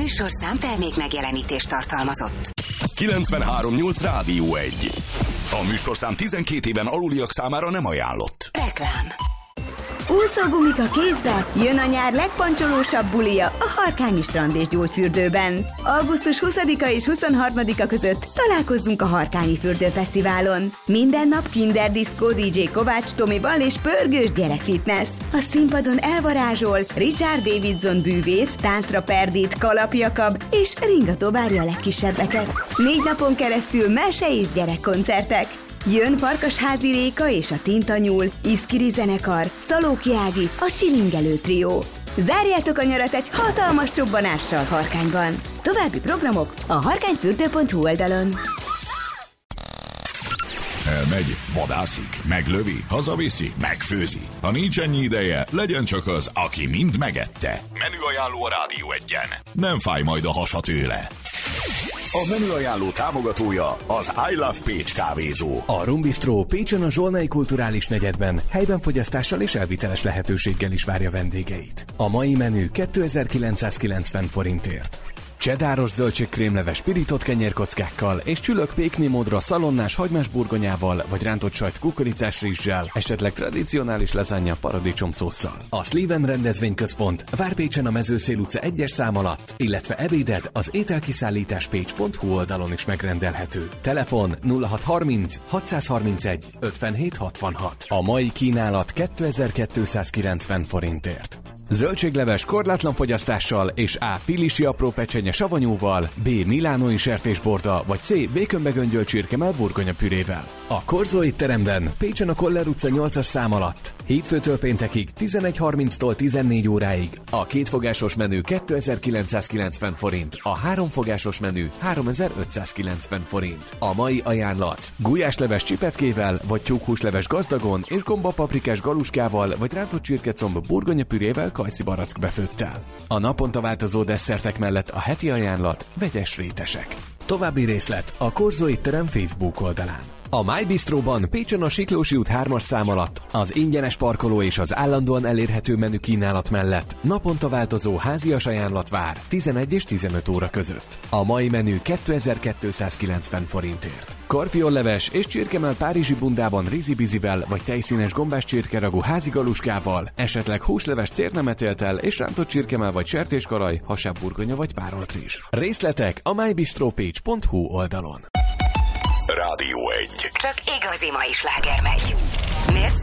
műsorszám termék megjelenítést tartalmazott. 93.8 Rádió 1. A műsorszám 12 éven aluliak számára nem ajánlott. Reklám. Úszógumik a kézbe, jön a nyár legpancsolósabb bulia a Harkányi Strand és Gyógyfürdőben. Augusztus 20-a és 23-a között találkozzunk a Harkányi Fürdőfesztiválon. Minden nap Kinder Disco DJ Kovács Tomival és pörgős gyerekfitness. A színpadon elvarázsol Richard Davidson bűvész, táncra perdít Kalap Jakab és Ringató várja a legkisebbeket. 4 napon keresztül mese és gyerekkoncertek. Jön Farkasházi Réka és a Tintanyúl, Iszkiri zenekar, Szalóki Ági, a Csilingelő trió. Zárjátok a nyarat egy hatalmas csobbanással Harkányban. További programok a harkányfürdő.hu oldalon. Elmegy, vadászik, meglövi, hazaviszi, megfőzi. Ha nincs ennyi ideje, legyen csak az, aki mind megette. Menüajánló a Rádió 1-en. Nem fáj majd a hasa tőle. A menüajánló támogatója az I Love Pécs kávézó. A Rum Bistro Pécsen a Zsolnai Kulturális Negyedben helyben fogyasztással és elviteles lehetőséggel is várja vendégeit. A mai menü 2990 forintért. Csedáros zöldségkrémleves pirított kenyérkockákkal és csülök pékni módra szalonnás hagymás burgonyával vagy rántott sajt kukoricás rizssel, esetleg tradicionális lazánja paradicsomszósszal. A Sliven rendezvényközpont Várpécsen a Mezőszél utca 1-es szám alatt, illetve ebéded az ételkiszállításpécs.hu oldalon is megrendelhető. Telefon 0630 631 5766. A mai kínálat 2290 forintért. Zöldségleves korlátlan fogyasztással és A. Pilisi apró pecsenye savanyúval, B. milánói sertésborda vagy C. békönbegöngyölt csirkemell burgonyapürével. A Korzó étteremben Pécsen a Koller utca 8-as szám alatt hétfőtől péntekig 11:30-tól 14 óráig a kétfogásos menü 2990 forint, a háromfogásos menü 3590 forint. A mai ajánlat: gulyásleves csipetkével vagy tyúkhúsleves gazdagon és gombapaprikás galuskával vagy rántott csirkecomb burgonyapürével kajszi barack befőttel. A naponta változó desszertek mellett a heti ajánlat vegyes rétesek. További részlet a Korzó étterem Facebook oldalán. A My Bistroban Pécsen a Siklósi út 3-as szám alatt az ingyenes parkoló és az állandóan elérhető menü kínálat mellett naponta változó házias ajánlat vár 11 és 15 óra között. A mai menü 2290 forintért. Karfiolleves és csirkemell párizsi bundában rizibizivel vagy tejszínes gombás csirkeragú házigaluskával, esetleg húsleves cérnemetéltel és rántott csirkemell vagy sertéskaraj, hasábburgonya vagy párolt rizs. Részletek a mybistropage.hu oldalon. Rádió 1. Csak igazi mai sláger megy. Mérc